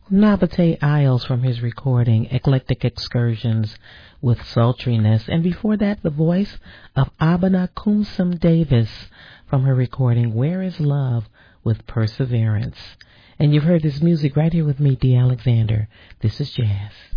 Nabate Isles from his recording Eclectic Excursions with Sultriness, and before that the voice of Abena Kumsum Davis from her recording Where is Love with Perseverance. And you've heard this music right here with me, Dee Alexander. This is Jazz.